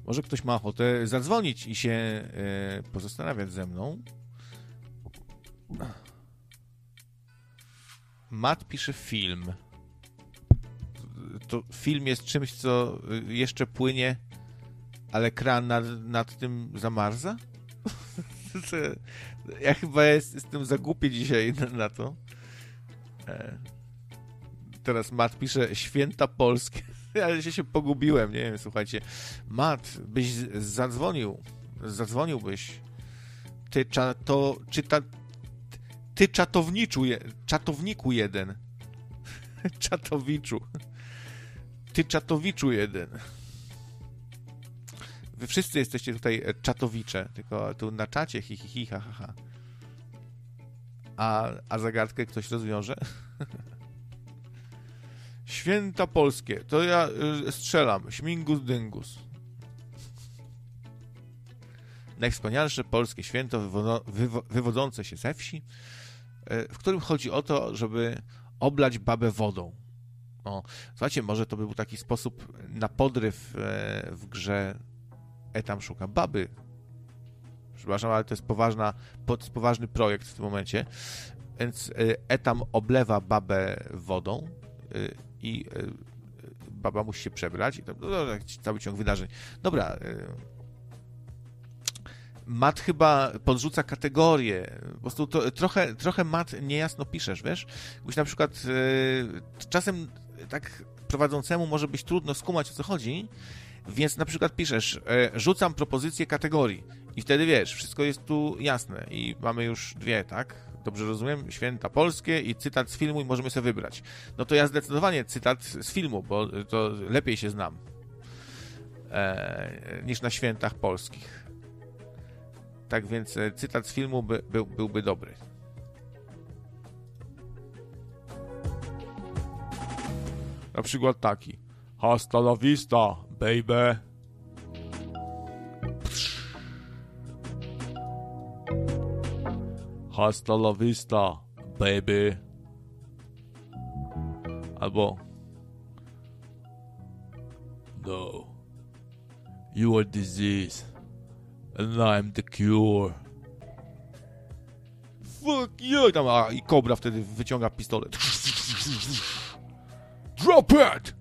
Może ktoś ma ochotę zadzwonić i się pozastanawiać ze mną. Matt pisze film. To film jest czymś, co jeszcze płynie, ale kran nad tym zamarza? Ja chyba jestem za głupi dzisiaj na to. Teraz Matt pisze święta polskie. Ale się pogubiłem, nie wiem, słuchajcie. Matt, byś zadzwoniłbyś. Ty czatowniku jeden. Czatowiczu. Ty czatowiczu jeden. Wy wszyscy jesteście tutaj czatowicze, tylko tu na czacie hi, ha, ha, ha. A zagadkę ktoś rozwiąże? Święta polskie. To ja strzelam. Śmingus dyngus. Najwspanialsze polskie święto wywodzące się ze wsi, w którym chodzi o to, żeby oblać babę wodą. O, słuchajcie, może to by był taki sposób na podryw w grze Etam szuka baby. Przepraszam, ale to jest poważny projekt w tym momencie. Więc Etam oblewa babę wodą i baba musi się przebrać. I to cały ciąg wydarzeń. Dobra. Matt chyba podrzuca kategorię. Po prostu to, trochę Matt niejasno piszesz, wiesz? Jakbyś na przykład czasem tak prowadzącemu może być trudno skumać, o co chodzi, więc na przykład piszesz rzucam propozycję kategorii i wtedy wiesz, wszystko jest tu jasne i mamy już dwie, tak? Dobrze rozumiem? Święta polskie i cytat z filmu i możemy sobie wybrać. No to ja zdecydowanie cytat z filmu, bo to lepiej się znam niż na świętach polskich. Tak więc cytat z filmu byłby dobry. Na przykład taki. Hasta la vista, baby. Hasta la vista, baby. Albo no. You are disease. And I'm the cure. Fuck you! I Kobra wtedy wyciąga pistolet. Drop it!